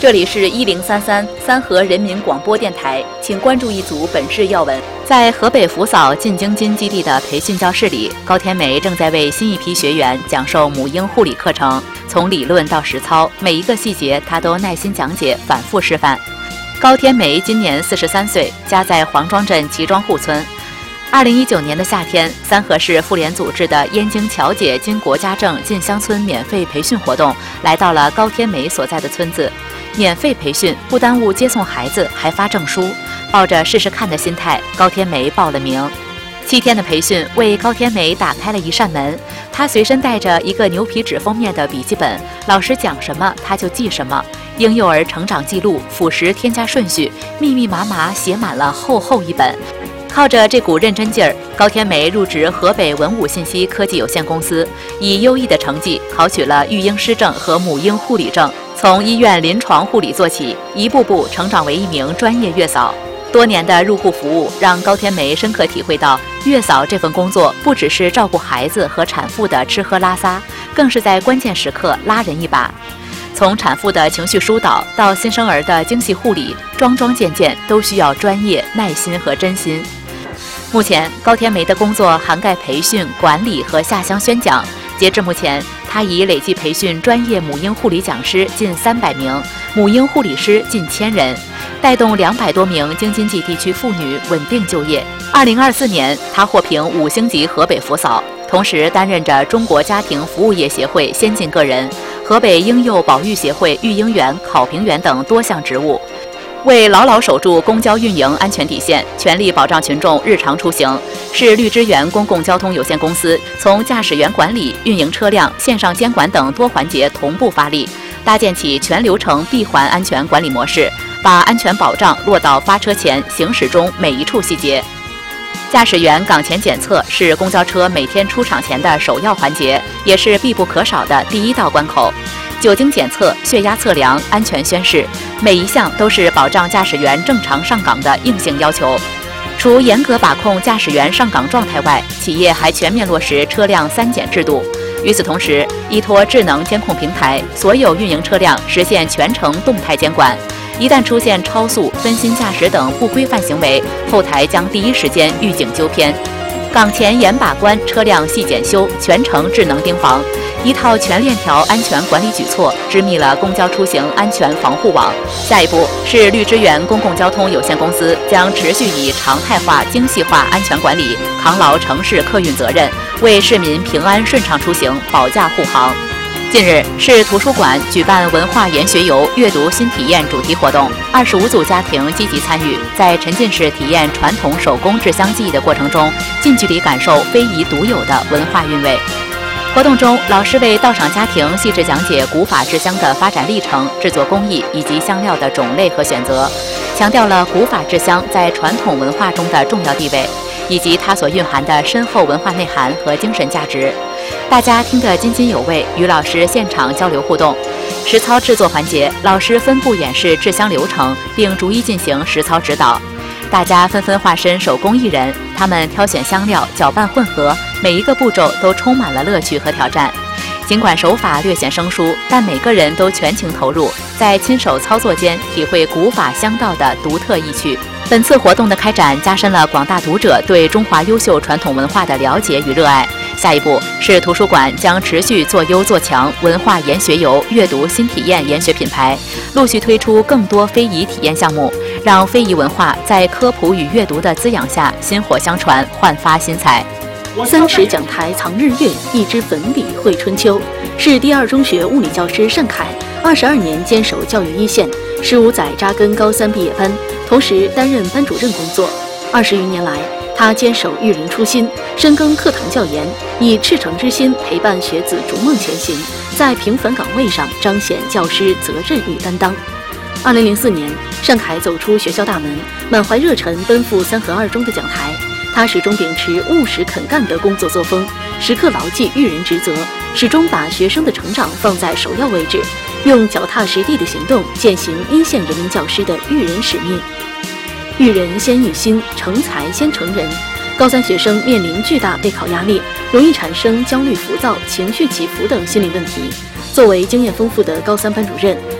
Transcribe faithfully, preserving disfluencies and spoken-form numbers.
这里是一零三三三河人民广播电台，请关注一组本市要闻。在河北扶嫂进京津基地的培训教室里，高天梅正在为新一批学员讲授母婴护理课程，从理论到实操，每一个细节她都耐心讲解，反复示范。高天梅今年四十三岁，家在黄庄镇齐庄户村。二零一九年的夏天，三河市妇联组织的燕京侨姐经国家证进乡村免费培训活动来到了高天梅所在的村子。免费培训不耽误接送孩子，还发证书。抱着试试看的心态，高天梅报了名。七天的培训为高天梅打开了一扇门。她随身带着一个牛皮纸封面的笔记本，老师讲什么她就记什么。婴幼儿成长记录、辅食添加顺序，密密麻麻写满了厚厚一本。靠着这股认真劲儿，高天梅入职河北文武信息科技有限公司，以优异的成绩考取了育婴师证和母婴护理证。从医院临床护理做起，一步步成长为一名专业月嫂。多年的入户服务让高天梅深刻体会到，月嫂这份工作不只是照顾孩子和产妇的吃喝拉撒，更是在关键时刻拉人一把。从产妇的情绪疏导到新生儿的精细护理，桩桩件件都需要专业、耐心和真心。目前，高天梅的工作涵盖培训、管理和下乡宣讲。截至目前，她已累计培训专业母婴护理讲师近三百名，母婴护理师近千人，带动两百多名京津冀地区妇女稳定就业。二零二四年，她获评五星级河北扶嫂，同时担任着中国家庭服务业协会先进个人、河北婴幼保育协会育婴员、考评员等多项职务。为牢牢守住公交运营安全底线，全力保障群众日常出行，市绿之源公共交通有限公司从驾驶员管理、运营车辆、线上监管等多环节同步发力，搭建起全流程闭环安全管理模式，把安全保障落到发车前、行驶中每一处细节。驾驶员岗前检测是公交车每天出厂前的首要环节，也是必不可少的第一道关口。酒精检测、血压测量、安全宣誓，每一项都是保障驾驶员正常上岗的硬性要求。除严格把控驾驶员上岗状态外，企业还全面落实车辆三检制度。与此同时，依托智能监控平台，所有运营车辆实现全程动态监管。一旦出现超速、分心驾驶等不规范行为，后台将第一时间预警纠偏。岗前严把关，车辆细检修，全程智能盯防。一套全链条安全管理举措，织密了公交出行安全防护网。下一步，市绿之源公共交通有限公司将持续以常态化、精细化安全管理，扛牢城市客运责任，为市民平安顺畅出行保驾护航。近日，市图书馆举办文化研学游阅读新体验主题活动，二十五组家庭积极参与，在沉浸式体验传统手工制香技艺的过程中，近距离感受非遗独有的文化韵味。活动中，老师为到场家庭细致讲解古法制香的发展历程、制作工艺以及香料的种类和选择，强调了古法制香在传统文化中的重要地位，以及它所蕴含的深厚文化内涵和精神价值。大家听得津津有味，与老师现场交流互动。实操制作环节，老师分步演示制香流程，并逐一进行实操指导。大家纷纷化身手工艺人，他们挑选香料、搅拌混合，每一个步骤都充满了乐趣和挑战。尽管手法略显生疏，但每个人都全情投入，在亲手操作间体会古法香道的独特意趣。本次活动的开展，加深了广大读者对中华优秀传统文化的了解与热爱。下一步，市图书馆将持续做优做强文化研学游、阅读新体验研学品牌，陆续推出更多非遗体验项目，让非遗文化在科普与阅读的滋养下薪火相传，焕发新彩。 三尺讲台藏日月，一支粉笔绘春秋。市第二中学物理教师盛凯，二十二年坚守教育一线，十五载扎根高三毕业班，同时担任班主任工作。二十余年来，他坚守育人初心，深耕课堂教研，以赤诚之心陪伴学子逐梦前行，在平凡岗位上彰显教师责任与担当。二零零四年，盛凯走出学校大门，满怀热忱奔赴三河二中的讲台。他始终秉持务实肯干的工作作风，时刻牢记育人职责，始终把学生的成长放在首要位置，用脚踏实地的行动践行一线人民教师的育人使命。育人先育心，成才先成人。高三学生面临巨大备考压力，容易产生焦虑、浮躁、情绪起伏等心理问题。作为经验丰富的高三班主任，